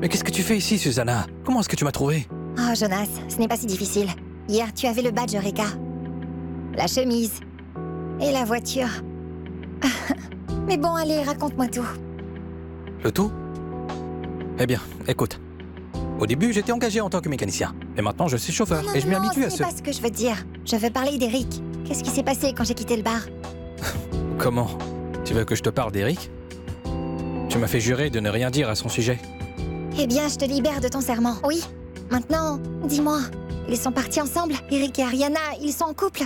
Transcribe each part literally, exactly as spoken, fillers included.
Mais qu'est-ce que tu fais ici, Susanna? Comment est-ce que tu m'as trouvé? Oh, Jonas, ce n'est pas si difficile. Hier, tu avais le badge Eureka. La chemise. Et la voiture. Mais bon, allez, raconte-moi tout. Le tout? Eh bien, écoute. Au début, j'étais engagé en tant que mécanicien. Et maintenant, je suis chauffeur. Non, non, et je m'y non, habitue à ce ce... n'est pas ce que je veux dire. Je veux parler d'Eric. Qu'est-ce qui s'est passé quand j'ai quitté le bar? Comment? Tu veux que je te parle d'Eric? Tu m'as fait jurer de ne rien dire à son sujet. Eh bien, je te libère de ton serment. Oui. Maintenant, dis-moi. Ils sont partis ensemble? Eric et Ariana, ils sont en couple?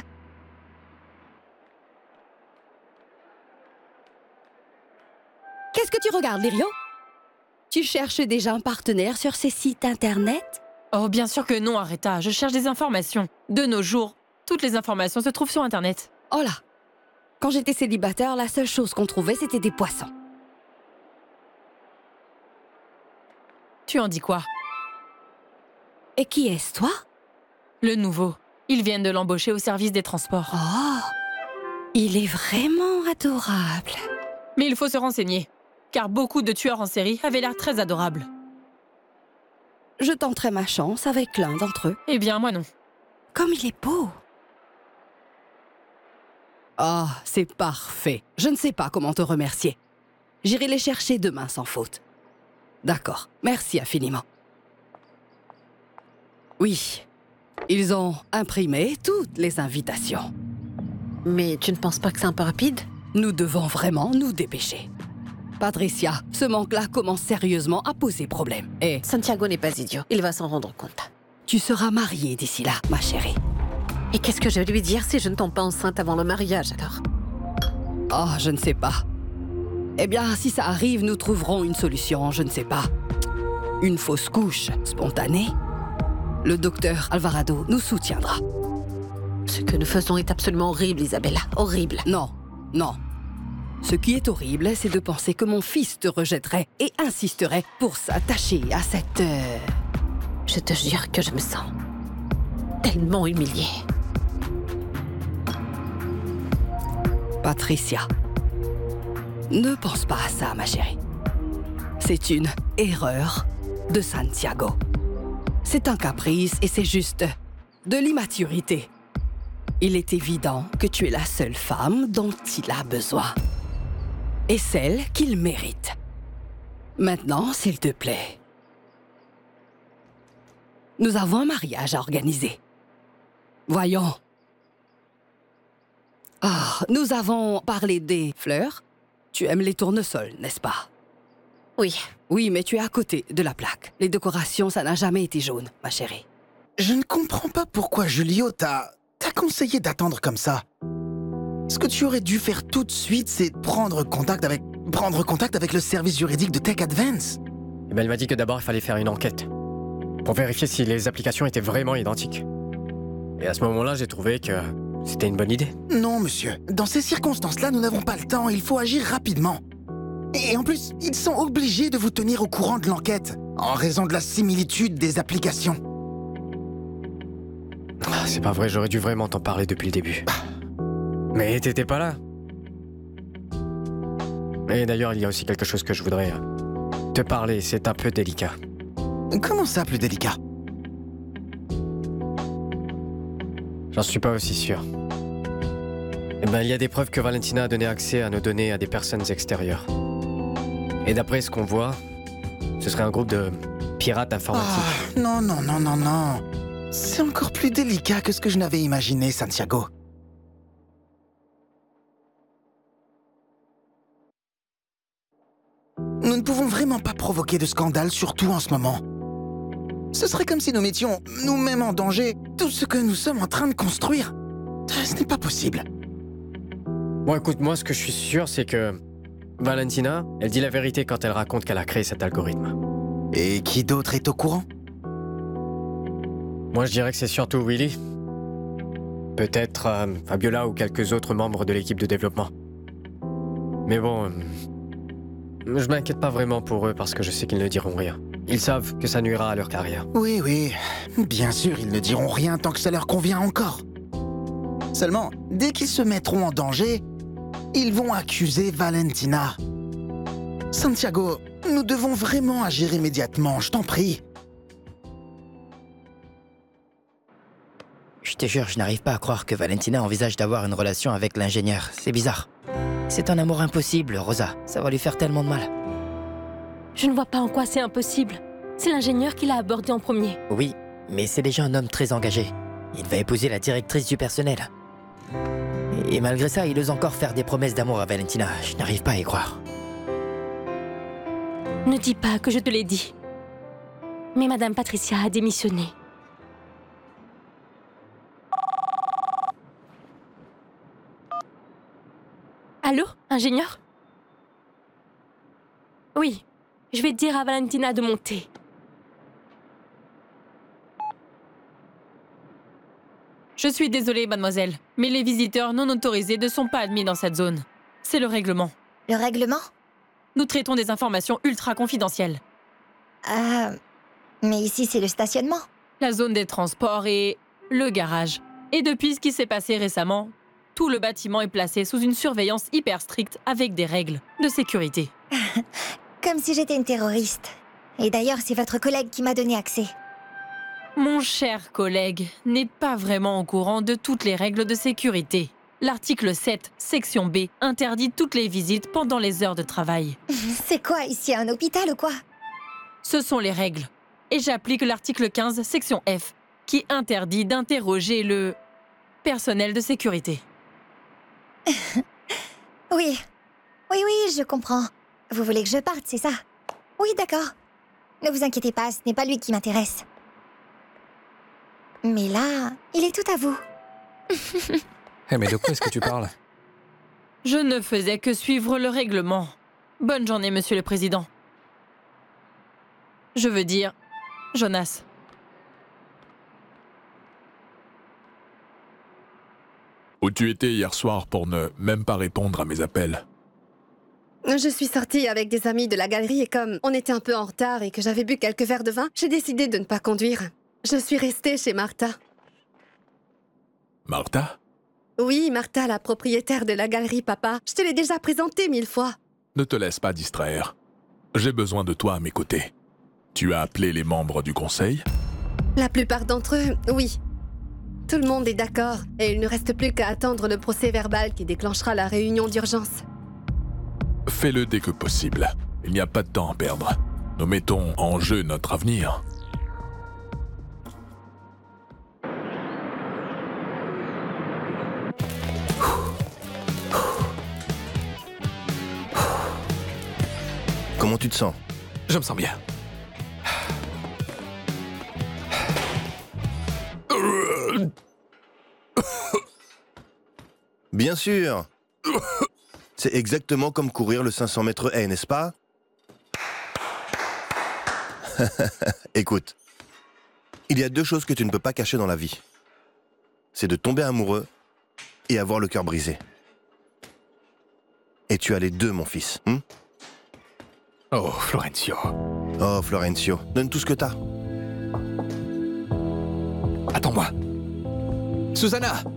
Qu'est-ce que tu regardes, Lyrio? Tu cherches déjà un partenaire sur ces sites internet? Oh, bien sûr que non, Aretha. Je cherche des informations. De nos jours, toutes les informations se trouvent sur Internet. Oh là! Quand j'étais célibataire, la seule chose qu'on trouvait, c'était des poissons. Tu en dis quoi? Et qui est-ce, toi? Le nouveau. Ils viennent de l'embaucher au service des transports. Oh! Il est vraiment adorable. Mais il faut se renseigner, car beaucoup de tueurs en série avaient l'air très adorables. Je tenterai ma chance avec l'un d'entre eux. Eh bien, moi non. Comme il est beau! Ah, oh, c'est parfait. Je ne sais pas comment te remercier. J'irai les chercher demain sans faute. D'accord, merci infiniment. Oui, ils ont imprimé toutes les invitations. Mais tu ne penses pas que c'est un peu rapide? Nous devons vraiment nous dépêcher. Patricia, ce manque-là commence sérieusement à poser problème. Et Santiago n'est pas idiot, il va s'en rendre compte. Tu seras mariée d'ici là, ma chérie. Et qu'est-ce que je vais lui dire si je ne tombe pas enceinte avant le mariage, alors? Oh, je ne sais pas. Eh bien, si ça arrive, nous trouverons une solution, je ne sais pas. Une fausse couche spontanée? Le docteur Alvarado nous soutiendra. Ce que nous faisons est absolument horrible, Isabella. Horrible. Non, non. Ce qui est horrible, c'est de penser que mon fils te rejetterait et insisterait pour s'attacher à cette... Euh... Je te jure que je me sens tellement humiliée. Patricia, ne pense pas à ça, ma chérie. C'est une erreur de Santiago. C'est un caprice et c'est juste de l'immaturité. Il est évident que tu es la seule femme dont il a besoin. Et celle qu'il mérite. Maintenant, s'il te plaît. Nous avons un mariage à organiser. Voyons. Ah, nous avons parlé des fleurs. Tu aimes les tournesols, n'est-ce pas? Oui. Oui, mais tu es à côté de la plaque. Les décorations, ça n'a jamais été jaune, ma chérie. Je ne comprends pas pourquoi Julio t'a... t'a conseillé d'attendre comme ça. Ce que tu aurais dû faire tout de suite, c'est prendre contact avec... prendre contact avec le service juridique de Tech Advance. Eh ben, elle m'a dit que d'abord, il fallait faire une enquête. Pour vérifier si les applications étaient vraiment identiques. Et à ce moment-là, j'ai trouvé que c'était une bonne idée. Non, monsieur. Dans ces circonstances-là, nous n'avons pas le temps. Il faut agir rapidement. Et en plus, ils sont obligés de vous tenir au courant de l'enquête, en raison de la similitude des applications. Ah, c'est pas vrai, j'aurais dû vraiment t'en parler depuis le début. Mais t'étais pas là. Et d'ailleurs, il y a aussi quelque chose que je voudrais te parler, c'est un peu délicat. Comment ça, plus délicat? J'en suis pas aussi sûr. Eh ben, il y a des preuves que Valentina a donné accès à nos données à des personnes extérieures. Et d'après ce qu'on voit, ce serait un groupe de pirates informatiques. Ah, non, non, non, non, non. C'est encore plus délicat que ce que je n'avais imaginé, Santiago. Nous ne pouvons vraiment pas provoquer de scandale, surtout en ce moment. Ce serait comme si nous mettions nous-mêmes en danger tout ce que nous sommes en train de construire. Ce n'est pas possible. Bon, écoute, moi, ce que je suis sûr, c'est que Valentina, elle dit la vérité quand elle raconte qu'elle a créé cet algorithme. Et qui d'autre est au courant? Moi, je dirais que c'est surtout Willy. Peut-être euh, Fabiola ou quelques autres membres de l'équipe de développement. Mais bon, euh, je m'inquiète pas vraiment pour eux parce que je sais qu'ils ne diront rien. Ils savent que ça nuira à leur carrière. Oui, oui. Bien sûr, ils ne diront rien tant que ça leur convient encore. Seulement, dès qu'ils se mettront en danger, ils vont accuser Valentina. Santiago, Nous devons vraiment agir immédiatement, je t'en prie. Je te jure, je n'arrive pas à croire que Valentina envisage d'avoir une relation avec l'ingénieur. C'est bizarre. C'est un amour impossible, Rosa. Ça va lui faire tellement de mal. Je ne vois pas en quoi c'est impossible. C'est l'ingénieur qui l'a abordé en premier. Oui, mais c'est déjà un homme très engagé. Il va épouser la directrice du personnel. Et malgré ça, il ose encore faire des promesses d'amour à Valentina. Je n'arrive pas à y croire. Ne dis pas que je te l'ai dit. Mais Madame Patricia a démissionné. Allô, ingénieur? Oui, je vais dire à Valentina de monter. Je suis désolée, mademoiselle, mais les visiteurs non autorisés ne sont pas admis dans cette zone. C'est le règlement. Le règlement? Nous traitons des informations ultra confidentielles. Euh... Mais ici, c'est le stationnement. La zone des transports et le garage. Et depuis ce qui s'est passé récemment, tout le bâtiment est placé sous une surveillance hyper stricte avec des règles de sécurité. Comme si j'étais une terroriste. Et d'ailleurs, c'est votre collègue qui m'a donné accès. Mon cher collègue n'est pas vraiment au courant de toutes les règles de sécurité. L'article sept, section B, interdit toutes les visites pendant les heures de travail. C'est quoi, ici, un hôpital ou quoi? Ce sont les règles. Et j'applique l'article quinze, section F, qui interdit d'interroger le personnel de sécurité. Oui. Oui, oui, je comprends. Vous voulez que je parte, c'est ça? Oui, d'accord. Ne vous inquiétez pas, ce n'est pas lui qui m'intéresse. Mais là, il est tout à vous. Eh mais de quoi est-ce que tu parles? Je ne faisais que suivre le règlement. Bonne journée, Monsieur le Président. Je veux dire, Jonas. Où tu étais hier soir pour ne même pas répondre à mes appels? Je suis sortie avec des amis de la galerie et comme on était un peu en retard et que j'avais bu quelques verres de vin, j'ai décidé de ne pas conduire. Je suis restée chez Martha. Martha? Oui, Martha, la propriétaire de la galerie, papa. Je te l'ai déjà présentée mille fois. Ne te laisse pas distraire. J'ai besoin de toi à mes côtés. Tu as appelé les membres du conseil? La plupart d'entre eux, oui. Tout le monde est d'accord et il ne reste plus qu'à attendre le procès verbal qui déclenchera la réunion d'urgence. Fais-le dès que possible. Il n'y a pas de temps à perdre. Nous mettons en jeu notre avenir. Comment tu te sens? Je me sens bien. Bien sûr. C'est exactement comme courir le cinq cents mètres haies, n'est-ce pas? Écoute, il y a deux choses que tu ne peux pas cacher dans la vie. C'est de tomber amoureux et avoir le cœur brisé. Et tu as les deux, mon fils. Hein? Oh, Florencio. Oh, Florencio, donne tout ce que t'as. Attends-moi. Susanna!